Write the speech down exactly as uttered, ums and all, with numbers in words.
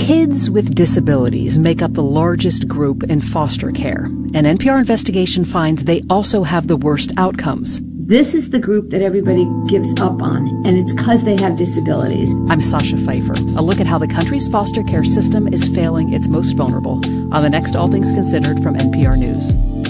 Kids with disabilities make up the largest group in foster care. An N P R investigation finds they also have the worst outcomes. This is the group that everybody gives up on, and it's because they have disabilities. I'm Sasha Pfeiffer. A look at how the country's foster care system is failing its most vulnerable on the next All Things Considered from N P R News.